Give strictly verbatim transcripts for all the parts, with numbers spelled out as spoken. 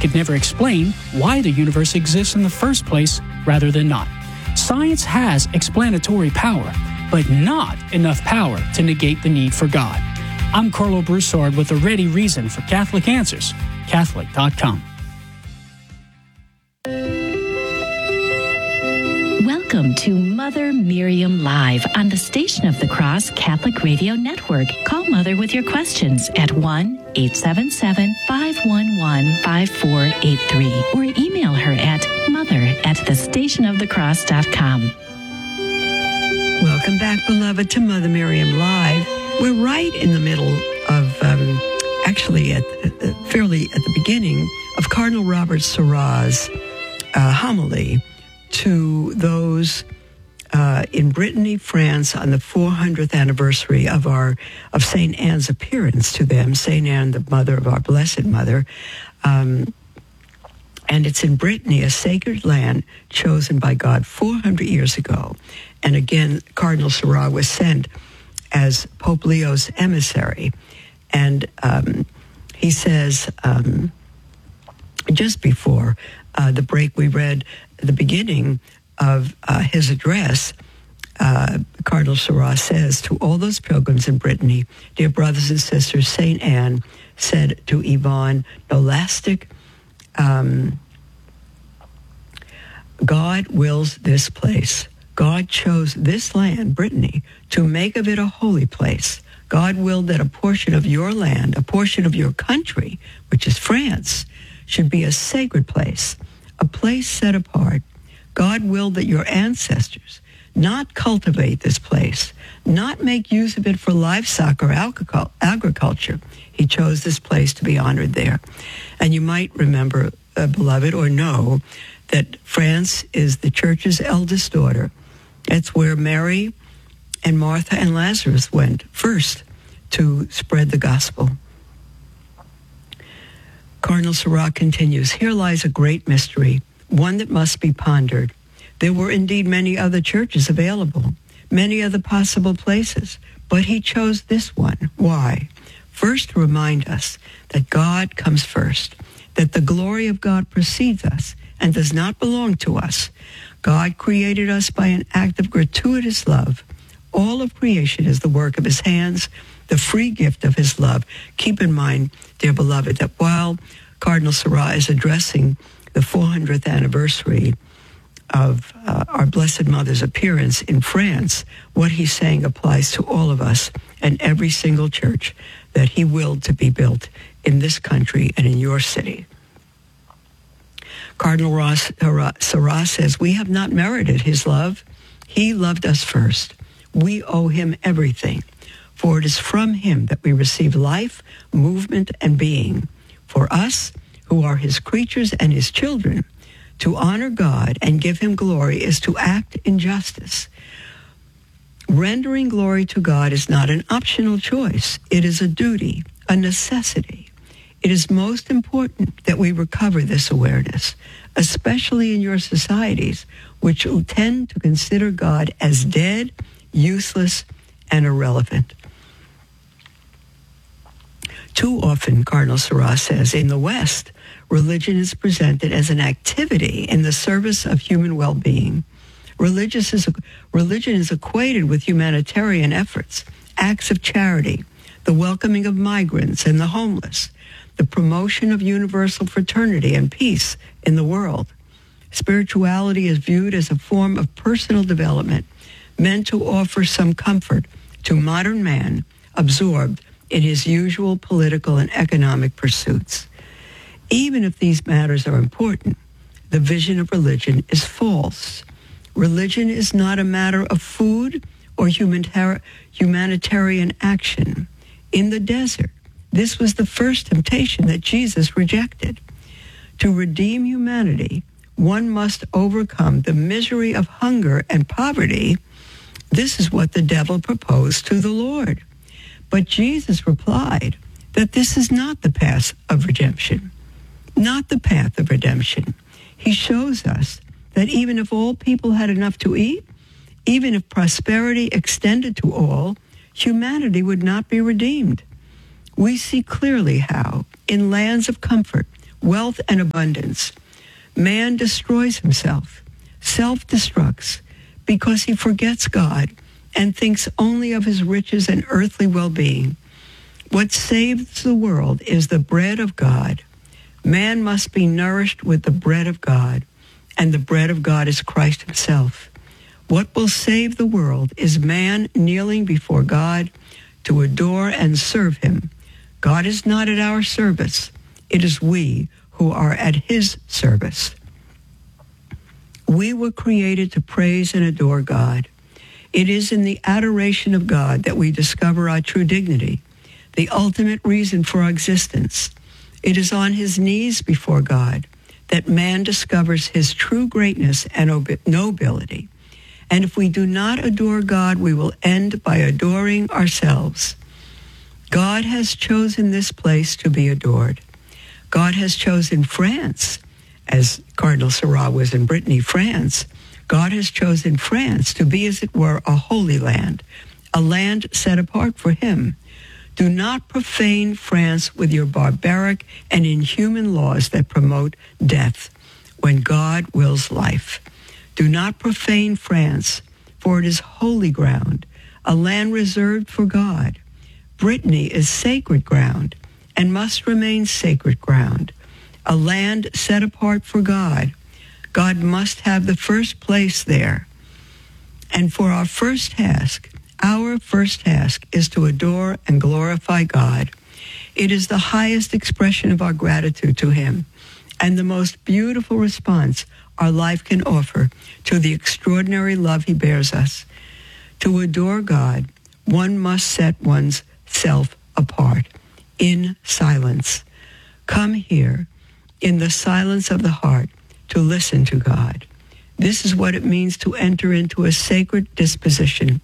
could never explain why the universe exists in the first place rather than not. Science has explanatory power, but not enough power to negate the need for God. I'm Carlo Broussard with a ready reason for Catholic Answers, Catholic dot com. Welcome to Mother Miriam Live on the Station of the Cross Catholic Radio Network. Call Mother with your questions at one eight seven seven, five one one, five four eight three or email her at mother at the station of the cross dot com. Welcome back, beloved, to Mother Miriam Live. We're right in the middle of, um, actually, at uh, fairly at the beginning of Cardinal Robert Sarrat's uh, homily to those uh, in Brittany, France, on the four hundredth anniversary of our of Saint Anne's appearance to them. Saint Anne, the mother of our Blessed Mother. Um, and it's in Brittany, a sacred land chosen by God four hundred years ago. And again, Cardinal Sarrat was sent as Pope Leo's emissary. And um, he says, um, just before uh, the break, we read the beginning of uh, his address. uh, Cardinal Sarrat says, to all those pilgrims in Brittany, dear brothers and sisters, Saint Anne said to Yvonne Nolastic, um, God wills this place. God chose this land, Brittany, to make of it a holy place. God willed that a portion of your land, a portion of your country, which is France, should be a sacred place, a place set apart. God willed that your ancestors not cultivate this place, not make use of it for livestock or agriculture. He chose this place to be honored there. And you might remember, uh, beloved, or know that France is the church's eldest daughter. It's where Mary and Martha and Lazarus went first to spread the gospel. Cardinal Sarrat continues, here lies a great mystery, one that must be pondered. There were indeed many other churches available, many other possible places, but he chose this one. Why? First, to remind us that God comes first, that the glory of God precedes us and does not belong to us. God created us by an act of gratuitous love. All of creation is the work of his hands, the free gift of his love. Keep in mind, dear beloved, that while Cardinal Sarrat is addressing the four hundredth anniversary of uh, our Blessed Mother's appearance in France, what he's saying applies to all of us and every single church that he willed to be built in this country and in your city. Cardinal Ross, uh, Sarrat says, we have not merited his love. He loved us first. We owe him everything, for it is from him that we receive life, movement, and being. For us, who are his creatures and his children, to honor God and give him glory is to act in justice. Rendering glory to God is not an optional choice. It is a duty, a necessity. It is most important that we recover this awareness, especially in your societies, which tend to consider God as dead, useless, and irrelevant. Too often, Cardinal Sarrat says, in the West, religion is presented as an activity in the service of human well-being. Religious is, religion is equated with humanitarian efforts, acts of charity, the welcoming of migrants and the homeless, the promotion of universal fraternity and peace in the world. Spirituality is viewed as a form of personal development meant to offer some comfort to modern man absorbed in his usual political and economic pursuits. Even if these matters are important, the vision of religion is false. Religion is not a matter of food or humanitarian action. In the desert, this was the first temptation that Jesus rejected. To redeem humanity, one must overcome the misery of hunger and poverty. This is what the devil proposed to the Lord. But Jesus replied that this is not the path of redemption. Not the path of redemption. He shows us that even if all people had enough to eat, even if prosperity extended to all, humanity would not be redeemed. We see clearly how, in lands of comfort, wealth and abundance, man destroys himself, self-destructs, because he forgets God and thinks only of his riches and earthly well-being. What saves the world is the bread of God. Man must be nourished with the bread of God, and the bread of God is Christ himself. What will save the world is man kneeling before God to adore and serve him. God is not at our service. It is we who are at his service. We were created to praise and adore God. It is in the adoration of God that we discover our true dignity, the ultimate reason for our existence. It is on his knees before God that man discovers his true greatness and nobility. And if we do not adore God, we will end by adoring ourselves. God has chosen this place to be adored. God has chosen France, as Cardinal Sarah was in Brittany, France. God has chosen France to be, as it were, a holy land, a land set apart for him. Do not profane France with your barbaric and inhuman laws that promote death when God wills life. Do not profane France, for it is holy ground, a land reserved for God. Brittany is sacred ground and must remain sacred ground, a land set apart for God. God must have the first place there. And for our first task, our first task is to adore and glorify God. It is the highest expression of our gratitude to him and the most beautiful response our life can offer to the extraordinary love he bears us. To adore God, one must set one's self apart in silence. Come here in the silence of the heart to listen to God. This is what it means to enter into a sacred disposition.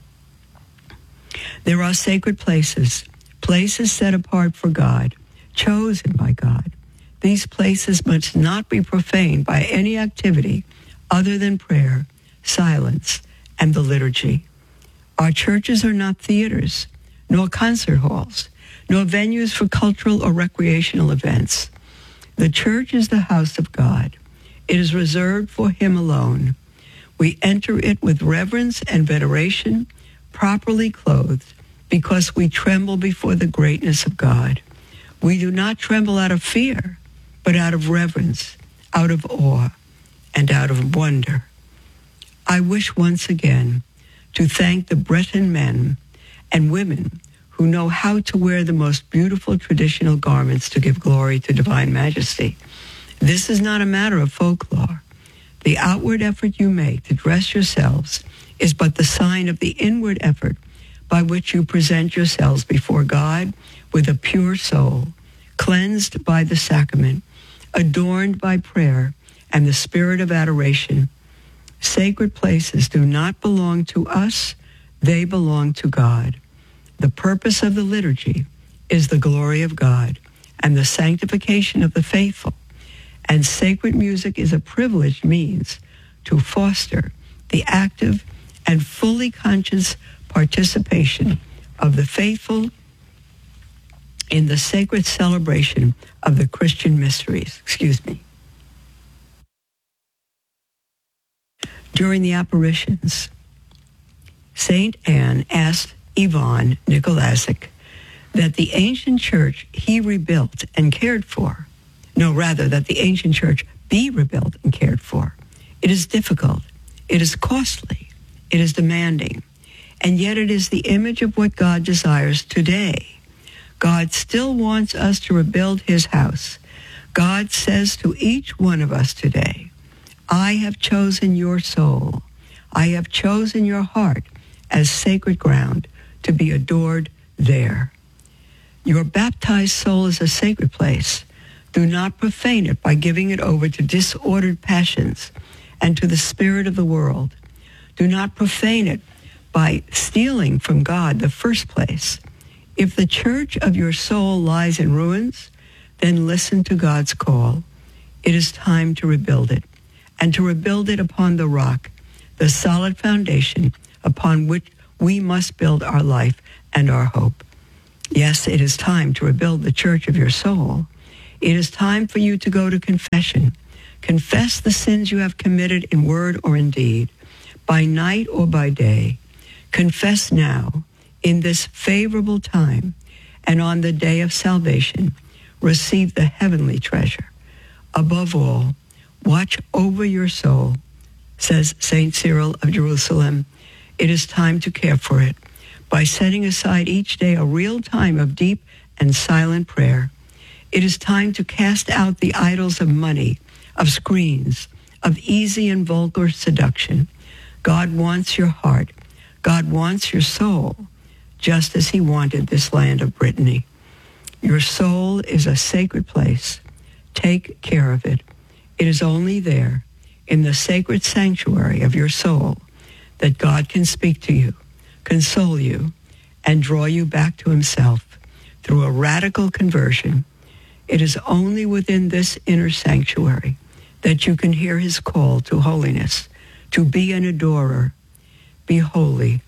There are sacred places, places set apart for God, chosen by God. These places must not be profaned by any activity other than prayer, silence, and the liturgy. Our churches are not theaters, nor concert halls, nor venues for cultural or recreational events. The church is the house of God. It is reserved for him alone. We enter it with reverence and veneration, properly clothed, because we tremble before the greatness of God. We do not tremble out of fear, but out of reverence, out of awe, and out of wonder. I wish once again to thank the Breton men and women who know how to wear the most beautiful traditional garments to give glory to divine majesty. This is not a matter of folklore. The outward effort you make to dress yourselves is but the sign of the inward effort by which you present yourselves before God with a pure soul, cleansed by the sacrament, adorned by prayer and the spirit of adoration. Sacred places do not belong to us, they belong to God. The purpose of the liturgy is the glory of God and the sanctification of the faithful, and sacred music is a privileged means to foster the active and fully conscious participation of the faithful in the sacred celebration of the Christian mysteries. Excuse me. During the apparitions, Saint Anne asked Ivan Nikolasic that the ancient church he rebuilt and cared for, no, rather, that the ancient church be rebuilt and cared for. It is difficult. It is costly. It is demanding. And yet it is the image of what God desires today. God still wants us to rebuild his house. God says to each one of us today, I have chosen your soul. I have chosen your heart as sacred ground to be adored there. Your baptized soul is a sacred place. Do not profane it by giving it over to disordered passions and to the spirit of the world. Do not profane it by stealing from God the first place. If the church of your soul lies in ruins, then listen to God's call. It is time to rebuild it, and to rebuild it upon the rock, the solid foundation upon which we must build our life and our hope. Yes, it is time to rebuild the church of your soul. It is time for you to go to confession. Confess the sins you have committed in word or in deed, by night or by day. Confess now, in this favorable time, and on the day of salvation, receive the heavenly treasure. Above all, watch over your soul, says Saint Cyril of Jerusalem. It is time to care for it by setting aside each day a real time of deep and silent prayer. It is time to cast out the idols of money, of screens, of easy and vulgar seduction. God wants your heart. God wants your soul, just as he wanted this land of Brittany. Your soul is a sacred place. Take care of it. It is only there, in the sacred sanctuary of your soul, that God can speak to you, console you, and draw you back to himself through a radical conversion. It is only within this inner sanctuary that you can hear his call to holiness, to be an adorer. Be holy,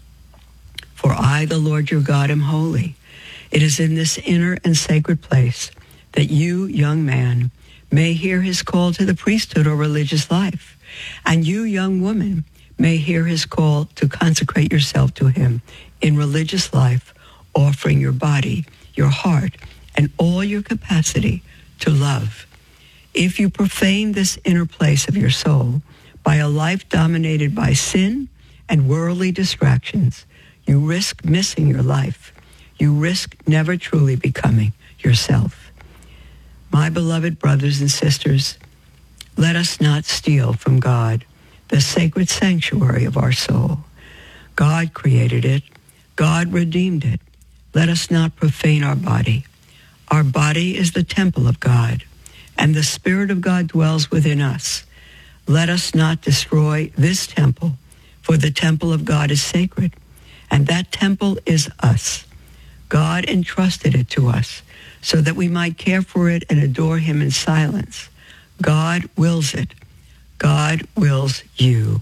for I, the Lord your God, am holy. It is in this inner and sacred place that you, young man, may hear his call to the priesthood or religious life, and you, young woman, may hear his call to consecrate yourself to him in religious life, offering your body, your heart, and all your capacity to love. If you profane this inner place of your soul by a life dominated by sin and worldly distractions, you risk missing your life. You risk never truly becoming yourself. My beloved brothers and sisters, let us not steal from God the sacred sanctuary of our soul. God created it. God redeemed it. Let us not profane our body. Our body is the temple of God, and the Spirit of God dwells within us. Let us not destroy this temple, for the temple of God is sacred, and that temple is us. God entrusted it to us so that we might care for it and adore him in silence. God wills it. God wills you.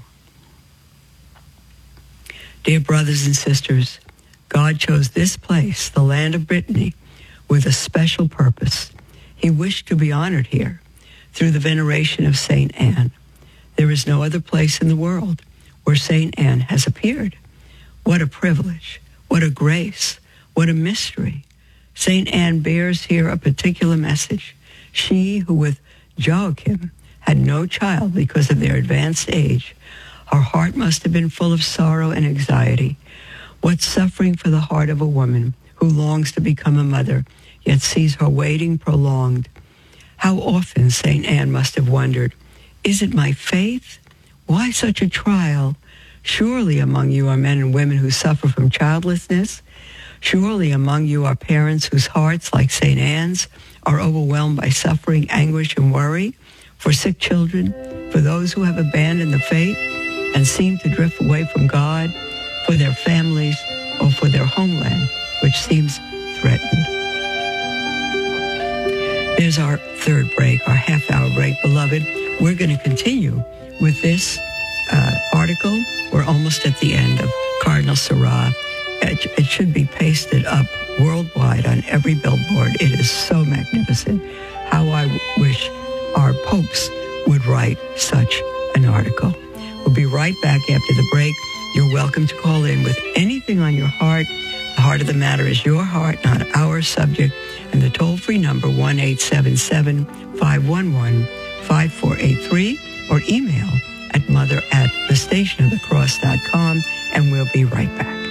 Dear brothers and sisters, God chose this place, the land of Brittany, with a special purpose. He wished to be honored here through the veneration of Saint Anne. There is no other place in the world where Saint Anne has appeared. What a privilege, what a grace, what a mystery. Saint Anne bears here a particular message. She who with Joachim had no child because of their advanced age, her heart must have been full of sorrow and anxiety. What suffering for the heart of a woman who longs to become a mother, yet sees her waiting prolonged. How often Saint Anne must have wondered, is it my faith? Why such a trial? Surely among you are men and women who suffer from childlessness. Surely among you are parents whose hearts, like Saint Anne's, are overwhelmed by suffering, anguish, and worry for sick children, for those who have abandoned the faith and seem to drift away from God, for their families, or for their homeland, which seems threatened. There's our third break, our half-hour break, beloved. We're going to continue with this uh, article. We're almost at the end of Cardinal Sarah. It, it should be pasted up worldwide on every billboard. It is so magnificent. How I wish our popes would write such an article. We'll be right back after the break. You're welcome to call in with anything on your heart. The heart of the matter is your heart, not our subject. And the toll-free number, one eight seven seven, five one one, five four eight three, or email at mother at the station of the cross dot com, and we'll be right back.